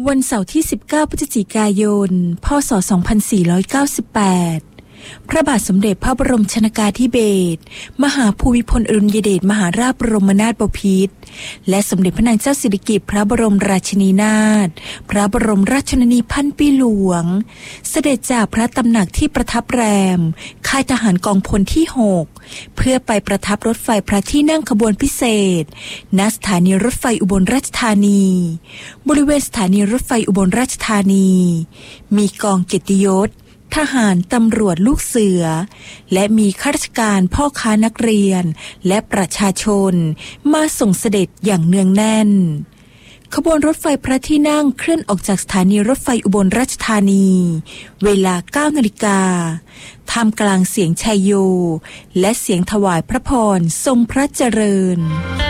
วันเสาร์ที่ 19 พฤศจิกายน พ.ศ. 2498 พระบาทสมเด็จพระบรมชนกาธิเบศรมหาภูมิพลอดุลยเดชมหาราชบรมนาถบพิตรและสมเด็จพระนางเจ้าสิริกิติ์พระบรมราชินีนาถพระบรมราชชนนีพันปีหลวงเสด็จจากพระตำหนักที่ประทับแรมค่ายทหารกองพลที่ 6 เพื่อไปประทับรถไฟพระที่นั่งขบวนพิเศษณสถานีรถไฟอุบลราชธานีบริเวณสถานีรถไฟอุบลราชธานีมีกองเกียรติยศทหารตำรวจลูกเสือและมีข้าราชการพ่อค้านักเรียนและประชาชนมาส่งเสด็จอย่างเนืองแน่นขบวนรถไฟพระที่นั่งเคลื่อนออกจากสถานีรถไฟอุบลราชธานีเวลา 9 นาฬิกาท่ามกลางเสียงชัยโยและเสียงถวายพระพรทรงพระเจริญ